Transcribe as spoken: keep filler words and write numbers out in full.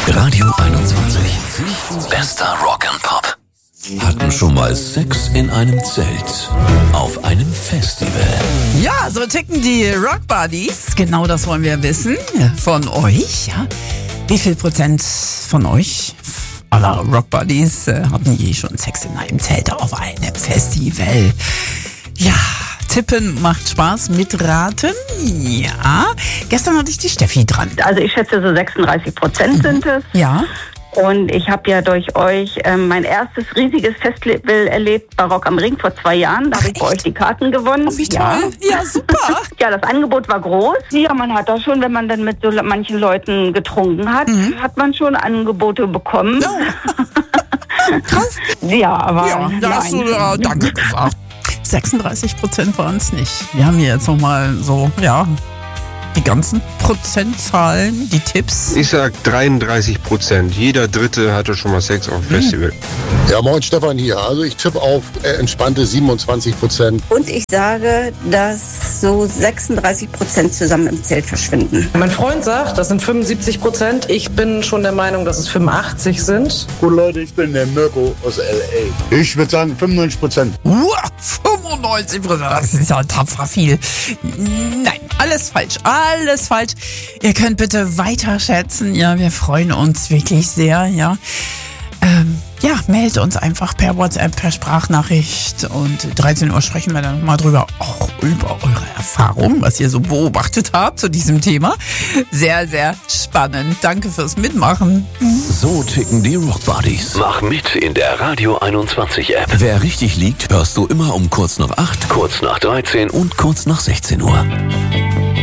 Radio einundzwanzig. Bester Rock and Pop. Hatten schon mal Sex in einem Zelt. Auf einem Festival. Ja, so ticken die Rock Buddies. Genau das wollen wir wissen von euch. Ja? Wie viel Prozent von euch aller Rock Buddies äh, hatten je schon Sex in einem Zelt auf einem Festival? Ja, tippen macht Spaß, mitraten, ja. Gestern hatte ich die Steffi dran. Also ich schätze, so sechsunddreißig Prozent sind es. Ja. Und ich habe ja durch euch ähm, mein erstes riesiges Festival erlebt bei Rock am Ring vor zwei Jahren. Da habe ich bei euch die Karten gewonnen. Oh, wie ja. toll. Ja, super. Ja, das Angebot war groß. Ja, man hat da schon, wenn man dann mit so manchen Leuten getrunken hat, mhm. hat man schon Angebote bekommen. Oh. Krass. Ja, aber ja, da hast du ja Danke gesagt. sechsunddreißig Prozent waren es nicht. Wir haben hier jetzt nochmal so, ja, die ganzen Prozentzahlen, die Tipps. Ich sag dreiunddreißig Prozent. Jeder Dritte hatte schon mal Sex auf dem Festival. Ja, moin, Stefan hier. Also ich tippe auf äh, entspannte siebenundzwanzig Prozent. Und ich sage, dass so sechsunddreißig Prozent zusammen im Zelt verschwinden. Mein Freund sagt, das sind fünfundsiebzig Prozent. Ich bin schon der Meinung, dass es fünfundachtzig sind. Gut, Leute, ich bin der Mirko aus L A. Ich würde sagen fünfundneunzig Prozent. Wow, fünfundneunzig Prozent, das ist ja tapfer viel. Nein, alles falsch, alles falsch. Ihr könnt bitte weiter schätzen. Ja, wir freuen uns wirklich sehr, ja. Ähm, ja, meldet uns einfach per WhatsApp, per Sprachnachricht und dreizehn Uhr sprechen wir dann nochmal drüber, auch über eure Erfahrungen, was ihr so beobachtet habt zu diesem Thema. Sehr, sehr spannend. Danke fürs Mitmachen. So ticken die Rock Buddies. Mach mit in der Radio einundzwanzig App. Wer richtig liegt, hörst du immer um kurz nach acht, kurz nach dreizehn und kurz nach sechzehn Uhr.